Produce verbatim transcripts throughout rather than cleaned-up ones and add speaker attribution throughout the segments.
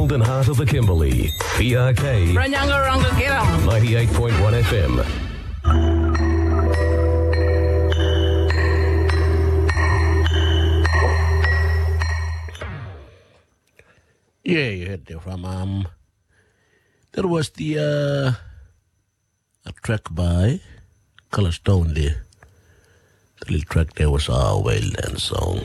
Speaker 1: golden heart of the Kimberley. P R K ninety-eight point one F M.
Speaker 2: Yeah, you heard there from, um, that was the, uh, a track by Color Stone there. The little track there was our Wayland song.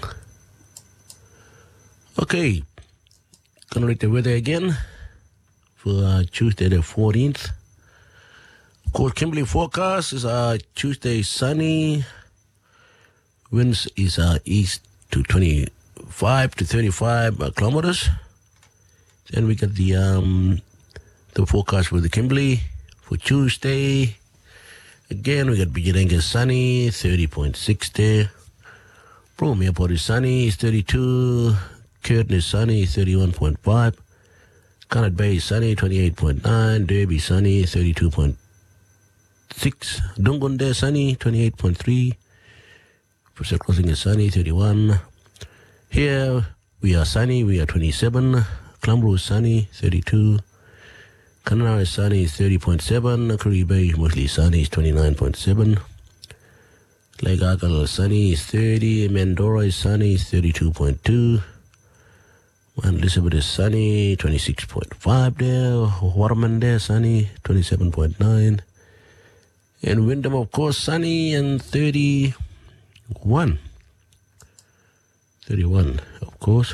Speaker 2: Okay, gonna read the weather again for uh, Tuesday the fourteenth. Of course, Kimberley forecast is uh, Tuesday sunny. Winds is uh, east to twenty-five to thirty-five uh, kilometers. Then we got the um, the forecast for the Kimberley for Tuesday. Again, we got Bijirenga sunny, thirty point six there. Broome Airport is sunny, thirty-two. Curtin is sunny, thirty-one point five. Connaught Bay is sunny, twenty-eight point nine. Derby sunny, thirty-two point six. Dungunde sunny, twenty-eight point three. Purcell Crossing is sunny, thirty-one. Here we are sunny, we are twenty-seven. Clumber is sunny, thirty-two. Kanara is sunny, thirty point seven. Curry Bay is mostly sunny, is twenty-nine point seven. Lake Argyle is sunny, is thirty. Mandora is sunny, thirty-two point two. Mount Elizabeth is sunny, twenty-six point five there. Waterman there, sunny, twenty-seven point nine. And Wyndham, of course, sunny and thirty-one. thirty-one, of course.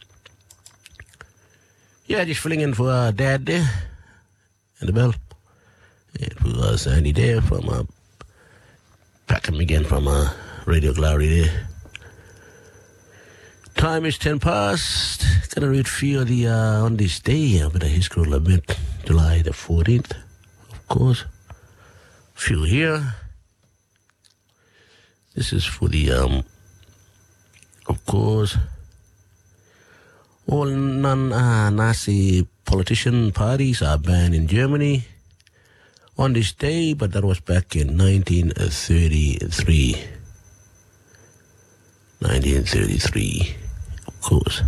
Speaker 2: Yeah, just filling in for uh, Dad there. And the bell. And for uh, Sandy there from uh, Packham again from uh, Radio Glory there. Time is ten past. Gonna read few of the uh, on this day, a bit of history a little bit. July the fourteenth, of course. Few here. This is for the um, of course, all non-Nazi politician parties are banned in Germany on this day, but that was back in nineteen thirty-three. nineteen thirty-three, of course.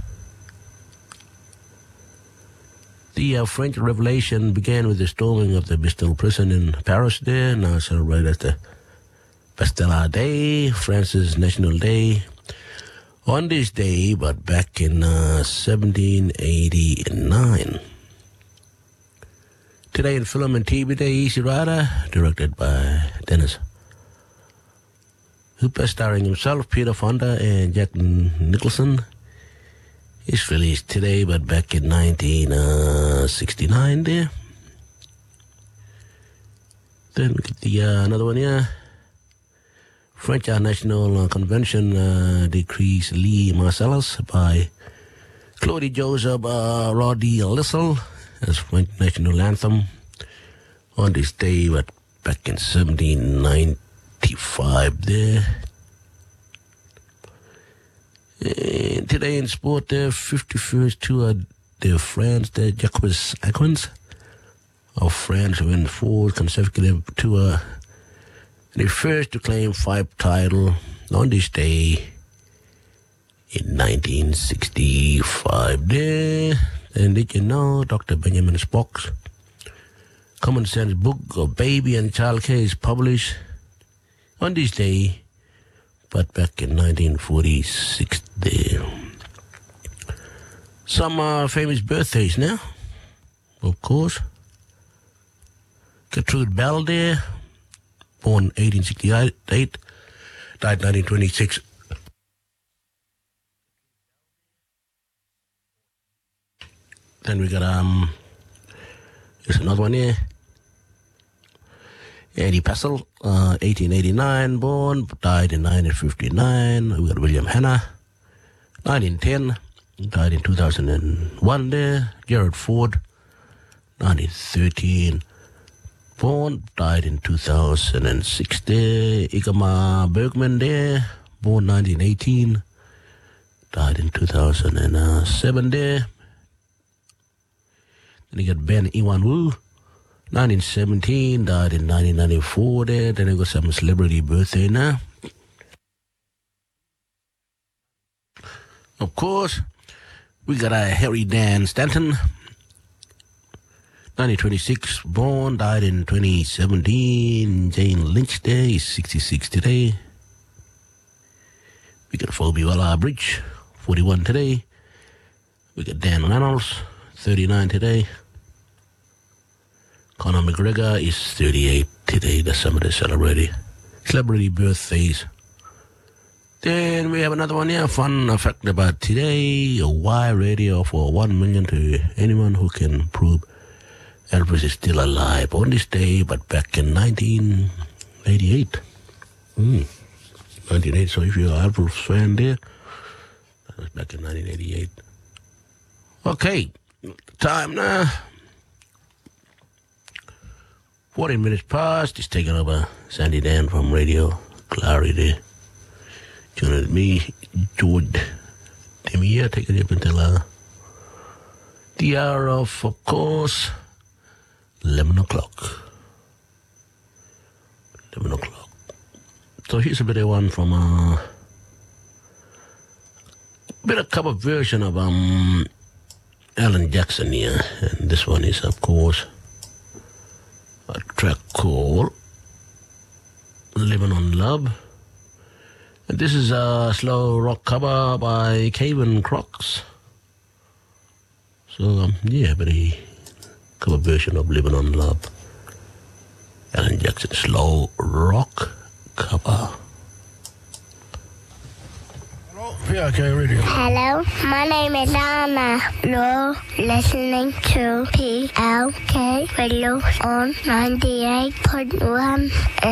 Speaker 2: The uh, French Revolution began with the storming of the Bastille prison in Paris there, now celebrated as the Bastille Day, France's national day. On this day, but back in uh, seventeen eighty-nine. Today in film and T V Day, Easy Rider, directed by Dennis Hooper, starring himself, Peter Fonda, and Jack Nicholson. It's released today, but back in nineteen sixty-nine there. Then we get the, uh, another one here. French National Convention uh, decrees Lee Marcellus by Claude Joseph uh, Roddy Lissel as French national anthem on this day, but back in seventeen ninety-five there. And today in sport, the fifty-first Tour de France, the Jacques Aquins of France win four consecutive Tour. The first to claim five title on this day in nineteen sixty-five there. And did you know Doctor Benjamin Spock's Common Sense book of baby and child care is published on this day, but back in nineteen forty-six there. Some uh, famous birthdays now, of course. Gertrude Bell there, born eighteen sixty-eight, died nineteen twenty-six. Then we got, um, there's another one here. Eddie Pessel, uh, eighteen eighty-nine, born, died in nineteen fifty-nine. We got William Hanna, nineteen ten, died in two thousand one there. Gerald Ford, nineteen thirteen, born, died in two thousand six there. Ingmar Bergman there, born nineteen eighteen, died in two thousand seven there. Then you got Ben Iwan-Woo, nineteen seventeen, died in nineteen ninety-four there. Then you got some celebrity birthday now. Of course, we got a Harry Dan Stanton, nineteen twenty-six born, died in twenty seventeen. Jane Lynch Day is sixty-six today. We got Phoebe Waller-Bridge, forty-one today. We got Dan Reynolds, thirty-nine today. Conor McGregor is thirty-eight today. That's some of the celebrity celebrity birthdays. Then we have another one here. Fun fact about today. Why radio for one million to anyone who can prove Elvis is still alive on this day, but back in nineteen eighty-eight. Mm. nineteen eighty, so if you're an Elvis fan there, that was back in nineteen eighty-eight. Okay, time now. fourteen minutes past. It's taken over Sandy Dan from Radio Clarity. Joining me, George Demia, taking it up until uh, the hour of, of course, eleven o'clock. eleven o'clock. So here's a bit of one from a uh, bit of cover version of um Alan Jackson here. And this one is, of course, a track called Living on Love. And this is a slow rock cover by Kevin Crocs. So, um, yeah, but a cover version of Living on Love. Alan Jackson, slow rock cover. Hello, P R K Radio.
Speaker 3: Hello, my name is Anna. You're listening to P L K Radio on ninety-eight point one